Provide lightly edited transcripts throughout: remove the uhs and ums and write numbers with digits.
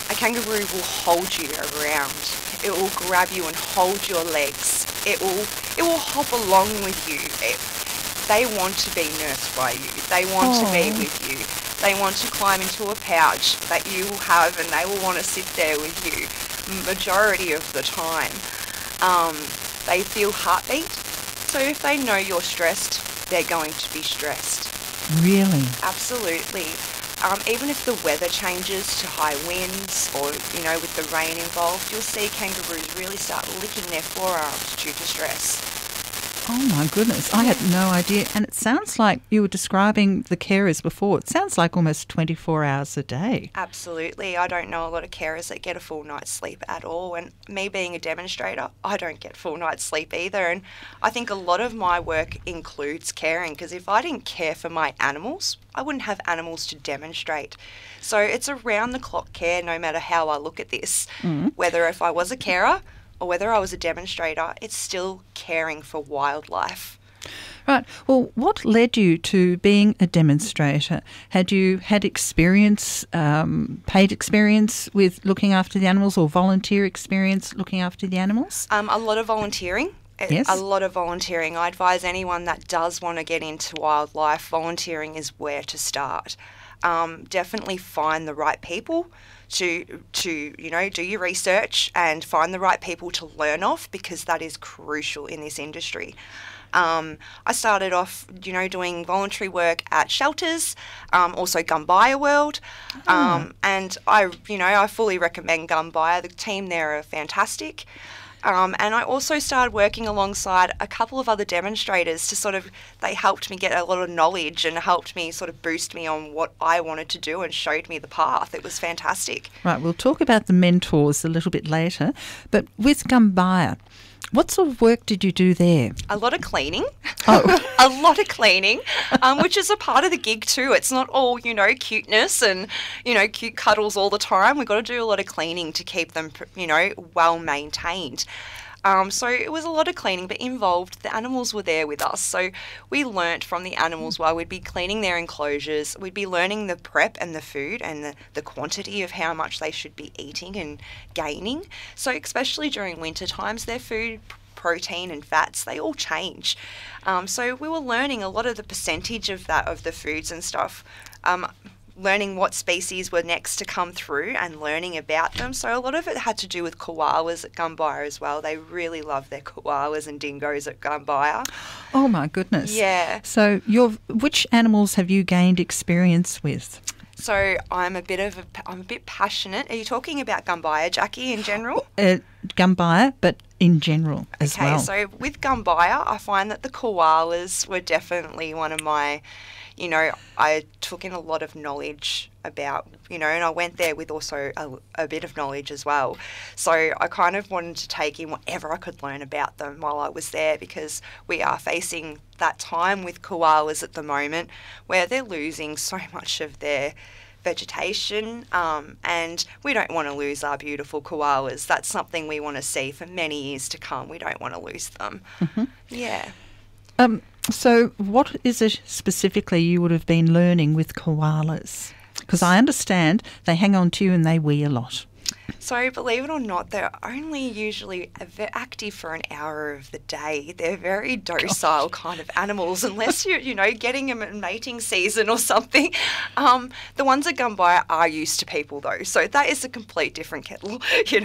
A kangaroo will hold you around. It will grab you and hold your legs. It will hop along with you. They want to be nursed by you. They want to be with you. They want to climb into a pouch that you will have, and they will want to sit there with you majority of the time. They feel heartbeat. So if they know you're stressed, they're going to be stressed. Really? Absolutely. Even if the weather changes to high winds or, with the rain involved, you'll see kangaroos really start licking their forearms due to stress. Oh my goodness, I had no idea. And it sounds like you were describing the carers before. It sounds like almost 24 hours a day. Absolutely. I don't know a lot of carers that get a full night's sleep at all. And me being a demonstrator, I don't get full night's sleep either. And I think a lot of my work includes caring, because if I didn't care for my animals, I wouldn't have animals to demonstrate. So it's around the clock care, no matter how I look at this. Whether if I was a carer or whether I was a demonstrator, it's still caring for wildlife. Right. Well, what led you to being a demonstrator? Had you had experience, paid experience with looking after the animals, or volunteer experience looking after the animals? A lot of volunteering. Yes. A lot of volunteering. I advise anyone that does want to get into wildlife, volunteering is where to start. Definitely find the right people to do your research and find the right people to learn off, because that is crucial in this industry. I started off, doing voluntary work at shelters, also Gumbaya World, and I fully recommend Gumbaya. The team there are fantastic. And I also started working alongside a couple of other demonstrators they helped me get a lot of knowledge and helped me sort of boost me on what I wanted to do and showed me the path. It was fantastic. Right, we'll talk about the mentors a little bit later. But with Gumbaya, what sort of work did you do there? A lot of cleaning. Oh. A lot of cleaning, which is a part of the gig too. It's not all, cuteness and, cute cuddles all the time. We've got to do a lot of cleaning to keep them, well maintained. So it was a lot of cleaning, but involved the animals were there with us. So we learnt from the animals while we'd be cleaning their enclosures. We'd be learning the prep and the food and the quantity of how much they should be eating and gaining. So especially during winter times, their food, protein and fats, they all change. So we were learning a lot of the percentage of the foods and stuff. Learning what species were next to come through and learning about them. So a lot of it had to do with koalas at Gumbaya as well. They really love their koalas and dingoes at Gumbaya. Oh my goodness. Yeah. So which animals have you gained experience with? So I'm a bit passionate. Are you talking about Gumbaya, Jackie, in general? Gumbaya, but in general as well. Okay, so with Gumbaya, I find that the koalas were definitely one of my, I took in a lot of knowledge about, and I went there with also a bit of knowledge as well. So I kind of wanted to take in whatever I could learn about them while I was there, because we are facing that time with koalas at the moment where they're losing so much of their vegetation, and we don't want to lose our beautiful koalas. That's something we want to see for many years to come. We don't want to lose them. Mm-hmm. Yeah. So what is it specifically you would have been learning with koalas? Because I understand they hang on to you and they wee a lot. So believe it or not, they're only usually active for an hour of the day. They're very docile kind of animals, unless you're, getting them in mating season or something. The ones at Gumbaya are used to people though, so that is a complete different kettle,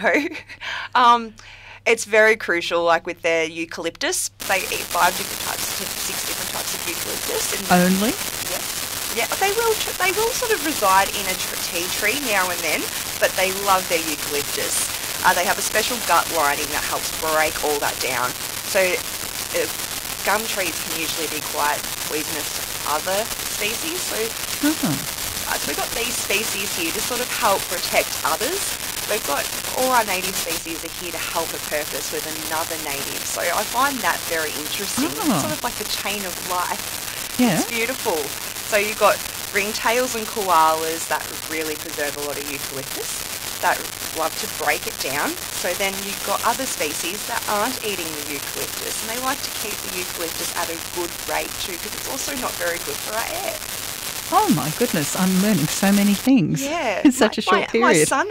It's very crucial, like with their eucalyptus. They eat 5 different types to 6 different types of eucalyptus. Only? Yeah, they will sort of reside in a tea tree now and then, but they love their eucalyptus. They have a special gut lining that helps break all that down. So gum trees can usually be quite poisonous to other species. So we've got these species here to sort of help protect others. We've got all our native species are here to help a purpose with another native. So I find that very interesting. It's sort of like the chain of life. Yeah. It's beautiful. So you've got ringtails and koalas that really preserve a lot of eucalyptus, that love to break it down. So then you've got other species that aren't eating the eucalyptus, and they like to keep the eucalyptus at a good rate too, because it's also not very good for our air. Oh my goodness, I'm learning so many things in such a short period. My son